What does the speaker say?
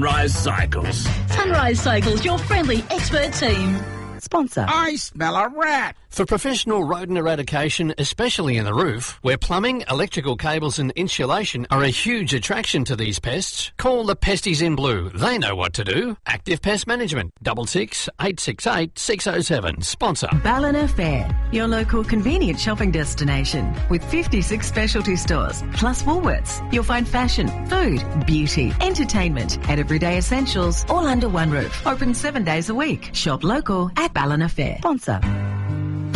Sunrise Cycles. Sunrise Cycles, your friendly expert team. Sponsor. I smell a rat. For professional rodent eradication, especially in the roof, where plumbing, electrical cables and insulation are a huge attraction to these pests, call the Pesties in Blue. They know what to do. Active Pest Management, 66 868 607. Sponsor. Ballina Fair, your local convenient shopping destination with 56 specialty stores, plus Woolworths. You'll find fashion, food, beauty, entertainment and everyday essentials all under one roof. Open 7 days a week. Shop local at Ballina Fair. Sponsor.